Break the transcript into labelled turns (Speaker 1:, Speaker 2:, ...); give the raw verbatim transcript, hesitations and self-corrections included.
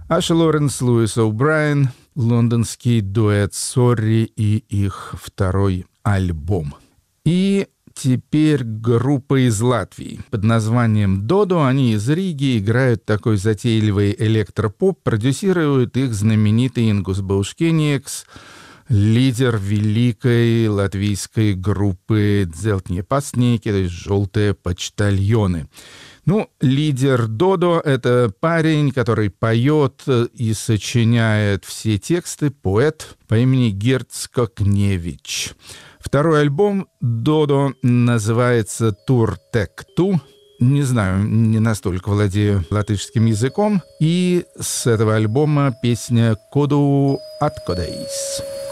Speaker 1: Аша Лоренс, Луис О'Брайен, лондонский дуэт «Сорри» и их второй альбом. И теперь группа из Латвии под названием «Додо». Они из Риги, играют такой затейливый электропоп, продюсирует их знаменитый Ингус Баушкениекс, лидер великой латвийской группы «Дзелтние пастники», то есть «Желтые почтальоны». Ну, лидер Додо — это парень, который поет и сочиняет все тексты, поэт по имени Герц Кокневич. Второй альбом Додо называется «Тур Тек Ту». Не знаю, не настолько владею латышским языком. И с этого альбома песня «Коду Аткодейс».